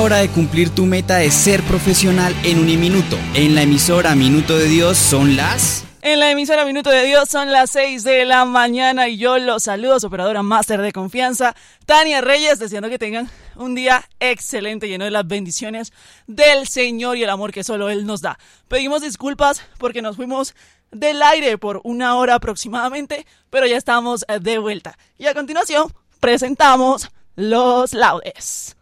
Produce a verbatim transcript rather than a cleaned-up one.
Hora de cumplir tu meta de ser profesional en Uniminuto. En la emisora Minuto de Dios son las... En la emisora Minuto de Dios son las seis de la mañana y yo los saludo, su operadora máster de confianza, Tania Reyes, deseando que tengan un día excelente, lleno de las bendiciones del Señor y el amor que solo Él nos da. Pedimos disculpas porque nos fuimos del aire por una hora aproximadamente, pero ya estamos de vuelta. Y a continuación presentamos los laudes.